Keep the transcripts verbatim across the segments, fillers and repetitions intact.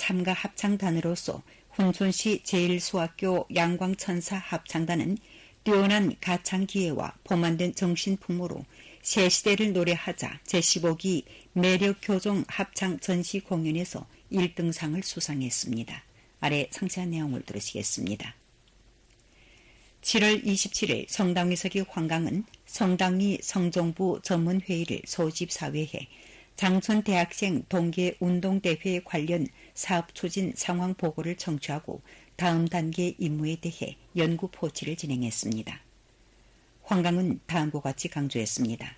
참가 합창단으로서 훈촌시 제일소학교 양광천사 합창단은 뛰어난 가창 기회와 포만된 정신 풍모로 새 시대를 노래하자 제십오 기 매력교종 합창 전시 공연에서 일 등상을 수상했습니다. 아래 상세한 내용을 들으시겠습니다. 칠월 이십칠일 성당위서기 황강은 성당위 성정부 전문회의를 소집사회해 장촌대학생 동계운동대회 관련 사업 추진 상황 보고를 청취하고 다음 단계 임무에 대해 연구 포치를 진행했습니다. 황강은 다음과 같이 강조했습니다.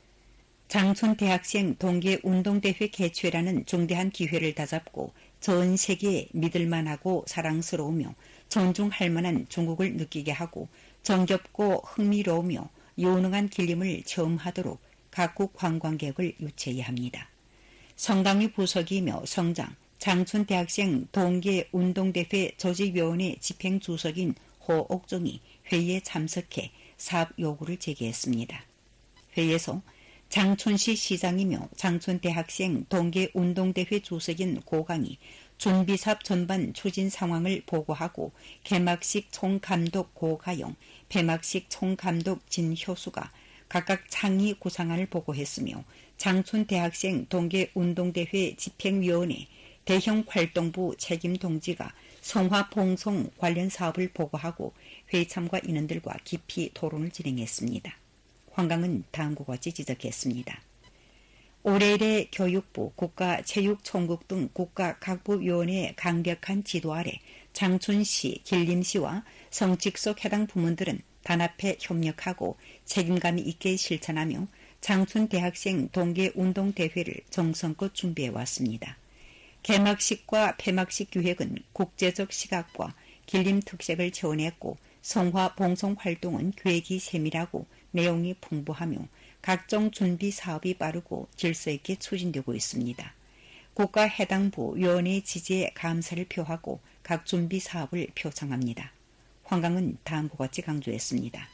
장촌대학생 동계운동대회 개최라는 중대한 기회를 다잡고 전 세계에 믿을만하고 사랑스러우며 존중할 만한 중국을 느끼게 하고 정겹고 흥미로우며 유능한 길림을 체험하도록 각국 관광객을 유치해야 합니다. 성당위 부서기이며 성장, 장촌대학생 동계운동대회 조직위원회 집행주석인 호옥종이 회의에 참석해 사업 요구를 제기했습니다. 회의에서 장촌시 시장이며 장촌대학생 동계운동대회 주석인 고강이 준비사업 전반 추진 상황을 보고하고 개막식 총감독 고가영, 폐막식 총감독 진효수가 각각 창의 구상안을 보고했으며 장촌대학생 동계운동대회 집행위원회 대형활동부 책임동지가 성화봉송 관련 사업을 보고하고 회의 참가 인원들과 깊이 토론을 진행했습니다. 황강은 다음과 같이 지적했습니다. 올해 이래 교육부, 국가체육총국 등 국가각부위원회의 강력한 지도 아래 장촌시, 길림시와 성직속 해당 부문들은 단합해 협력하고 책임감 있게 실천하며 장촌대학생 동계운동대회를 정성껏 준비해왔습니다. 개막식과 폐막식 기획은 국제적 시각과 길림 특색을 채워냈고 성화 봉송 활동은 계획이 세밀하고 내용이 풍부하며 각종 준비 사업이 빠르고 질서 있게 추진되고 있습니다. 국가 해당 부 위원회 지지에 감사를 표하고 각 준비 사업을 표창합니다. 황강은 다음과 같이 강조했습니다.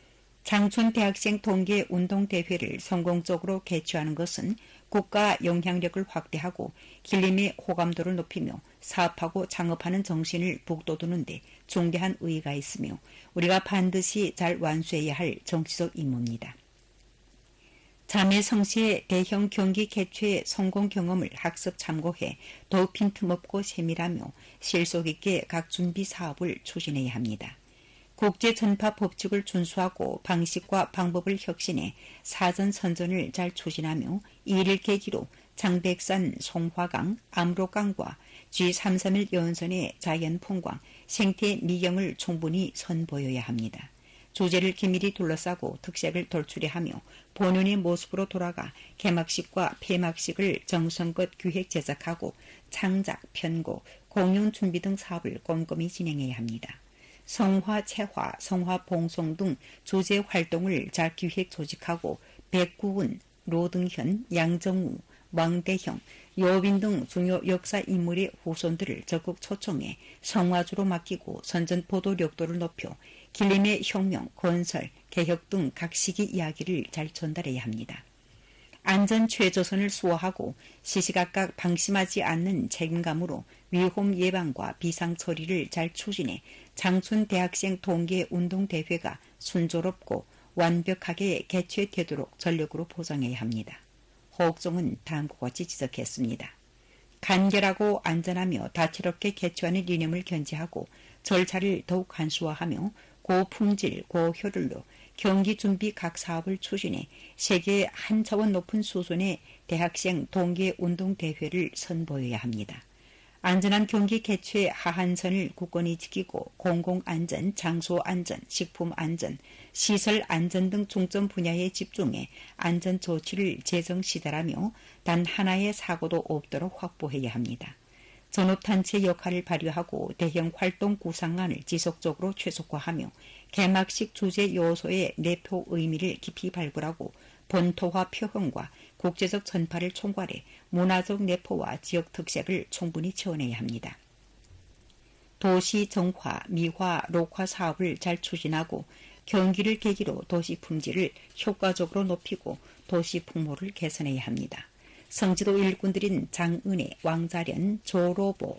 장촌대학생 동계운동대회를 성공적으로 개최하는 것은 국가 영향력을 확대하고 길림의 호감도를 높이며 사업하고 창업하는 정신을 북돋우는 데 중대한 의의가 있으며 우리가 반드시 잘 완수해야 할 정치적 임무입니다. 자매 성시의 대형 경기 개최의 성공 경험을 학습 참고해 더욱 빈틈없고 세밀하며 실속 있게 각 준비 사업을 추진해야 합니다. 국제전파 법칙을 준수하고 방식과 방법을 혁신해 사전 선전을 잘 추진하며 이를 계기로 장백산, 송화강, 압록강과 지 삼백삼십일 연선의 자연풍광, 생태 미경을 충분히 선보여야 합니다. 주제를 긴밀히 둘러싸고 특색을 돌출하며 본연의 모습으로 돌아가 개막식과 폐막식을 정성껏 기획 제작하고 창작, 편곡, 공연 준비 등 사업을 꼼꼼히 진행해야 합니다. 성화, 체화, 성화 봉송 등 주제 활동을 잘 기획 조직하고 백구은, 로등현, 양정우, 왕대형, 여빈 등 중요 역사 인물의 후손들을 적극 초청해 성화주로 맡기고 선전 보도力도를 높여 길림의 혁명, 건설, 개혁 등 각 시기 이야기를 잘 전달해야 합니다. 안전 최저선을 수호하고 시시각각 방심하지 않는 책임감으로 위험 예방과 비상 처리를 잘 추진해 장촌대학생 동계운동대회가 순조롭고 완벽하게 개최되도록 전력으로 보장해야 합니다. 호옥종은 다음과 같이 지적했습니다. 간결하고 안전하며 다채롭게 개최하는 이념을 견지하고 절차를 더욱 간소화하며 고품질, 고효율로 경기 준비 각 사업을 추진해 세계의 한 차원 높은 수준의 대학생 동계운동대회를 선보여야 합니다. 안전한 경기 개최 하한선을 굳건히 지키고 공공안전, 장소안전, 식품안전, 시설안전 등 중점 분야에 집중해 안전조치를 재정시달하며 단 하나의 사고도 없도록 확보해야 합니다. 전업단체 역할을 발휘하고 대형 활동 구상안을 지속적으로 최적화하며 개막식 주제 요소의 내포 의미를 깊이 발굴하고 본토화 표현과 국제적 전파를 총괄해 문화적 내포와 지역 특색을 충분히 채워내야 합니다. 도시 정화, 미화, 녹화 사업을 잘 추진하고 경기를 계기로 도시 품질을 효과적으로 높이고 도시 풍모를 개선해야 합니다. 성지도 일꾼들인 장은혜, 왕자련, 조로보,